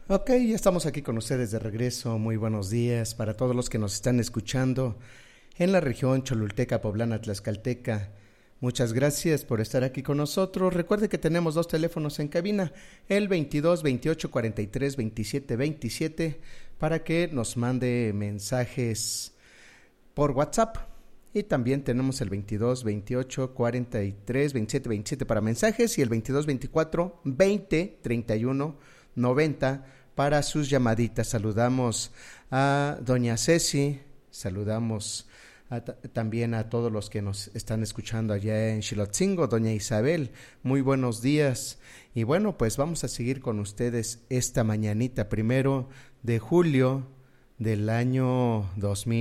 Ok, ya estamos aquí con ustedes de regreso. Muy buenos días para todos los que nos están escuchando en la región Cholulteca, Poblana, Tlaxcalteca. Muchas gracias por estar aquí con nosotros. Recuerde que tenemos dos teléfonos en cabina, el 22 28 43 27 27, para que nos mande mensajes por WhatsApp. Y también tenemos el 22 28 43 27 27 para mensajes y el 22 24 20 31 90 para sus llamaditas. Saludamos a doña Ceci, saludamos también a todos los que nos están escuchando allá en Xilotzingo, doña Isabel, muy buenos días. Y bueno, pues vamos a seguir con ustedes esta mañanita, 1 de julio del año 2000.